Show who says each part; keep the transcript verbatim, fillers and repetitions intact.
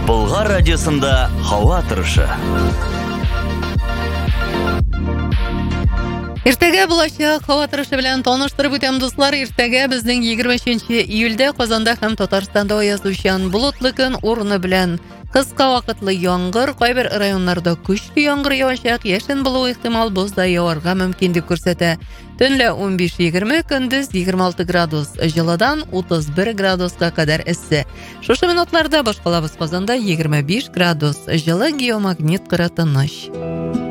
Speaker 1: Болгар радиосында һава торышы.
Speaker 2: Иртәгә булачак һава торышы белән таныштырып үтәм, дуслар. Иртәгә безнең егерме өченче июльдә Казанда һәм Татарстанда аязучан болытлы көн урыны белән кыска вакытлы яңгыр, кайбер районнарда көчле яңгыр явачак, яшен булу ихтимал, боз да яварга мөмкин дип күрсәтә. Төнлә ун биш егерме, көндез егерме алты градус җылыдан утыз бер градуска кадәр эссе. Шушы минутларда башкалабыз Казанда егерме биш градус җылы, геомагнит кыры тыныч.